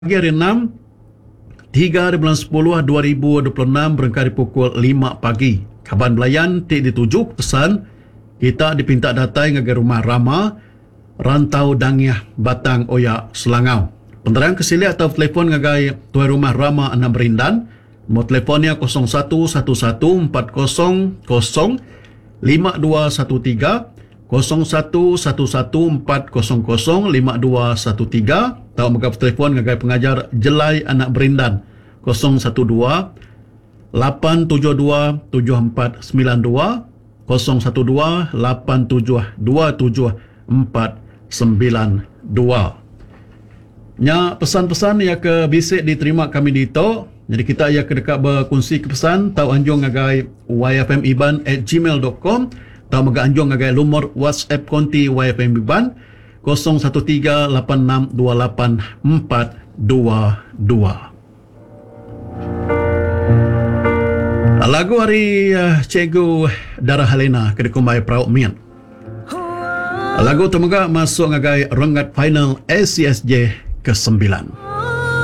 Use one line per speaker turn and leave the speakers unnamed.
Pagi hari 6, 3 bulan 10 2026 berengkari pukul 5 pagi. Kaban Belayan tik dituju pesan kita dipinta datai ngagai rumah Rama Rantau Dangiah Batang Oyak Selangau. Penerang kesili atau telefon ngagai tuan rumah Rama Anak Berindan. Nombor telefonnya 011140005213 011140005213 atau megap telefon ngagai pengajar Jelai Anak Berindan 012 872 7492 012 872 7492. Nya pesan-pesan yang ke bisik diterima kami dito. Jadi kita ia ke dekat berkongsi ke pesan tau anjung ngagai yfmiban@gmail.com atau mega anjung ngagai lumur WhatsApp konti YFM Iban 0138684422. Lagu hari Cikgu Dara Helena kedekumbai Prauk Mian. Lagu temoga masuk ngagai rengat final ACSJ ke-9.